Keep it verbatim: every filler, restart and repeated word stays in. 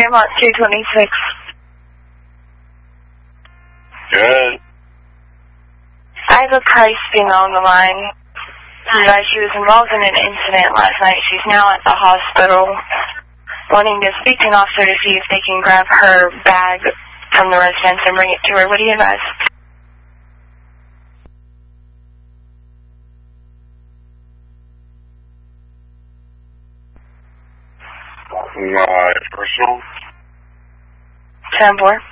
Fairmont two twenty-six. Good. I have a Price female on the line. You guys, she was involved in an incident last night. She's now at the hospital, wanting to speak to an officer to see if they can grab her bag from the residence and bring it to her. What do you advise? My personal? ten four.